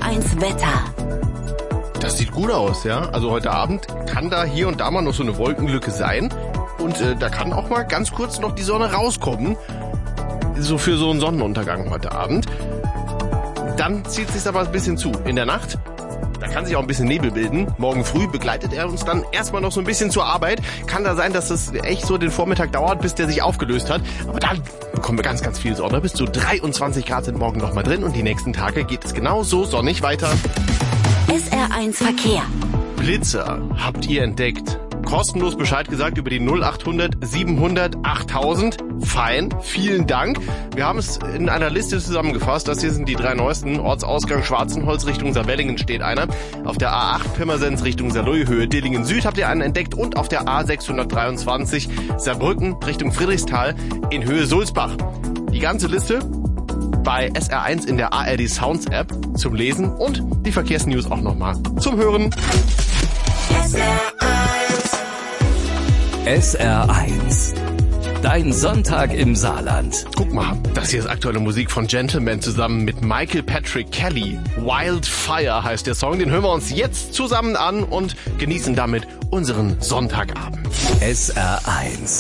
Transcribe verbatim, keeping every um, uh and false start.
eins Wetter. Das sieht gut aus, ja. Also heute Abend kann da hier und da mal noch so eine Wolkenlücke sein. Und äh, da kann auch mal ganz kurz noch die Sonne rauskommen. So für so einen Sonnenuntergang heute Abend. Dann zieht es sich aber ein bisschen zu. In der Nacht, da kann sich auch ein bisschen Nebel bilden. Morgen früh begleitet er uns dann erstmal noch so ein bisschen zur Arbeit. Kann da sein, dass das echt so den Vormittag dauert, bis der sich aufgelöst hat. Aber dann bekommen wir ganz, ganz viel Sonne. Bis zu dreiundzwanzig Grad sind morgen noch mal drin. Und die nächsten Tage geht es genauso sonnig weiter. S R eins Verkehr. Blitzer habt ihr entdeckt. Kostenlos Bescheid gesagt über die null achthundert siebenhundert achttausend. Fein, vielen Dank. Wir haben es in einer Liste zusammengefasst. Das hier sind die drei neuesten. Ortsausgang Schwarzenholz Richtung Saarwellingen steht einer. Auf der A acht Pirmasens Richtung Saarlouis Höhe Dillingen Süd habt ihr einen entdeckt. Und auf der A sechshundertdreiundzwanzig Saarbrücken Richtung Friedrichsthal in Höhe Sulzbach. Die ganze Liste bei S R eins in der A R D Sounds App zum Lesen und die Verkehrsnews auch nochmal zum Hören. S R S R eins. Dein Sonntag im Saarland. Guck mal, das hier ist aktuelle Musik von Gentleman zusammen mit Michael Patrick Kelly. Wildfire heißt der Song, den hören wir uns jetzt zusammen an und genießen damit unseren Sonntagabend. S R eins.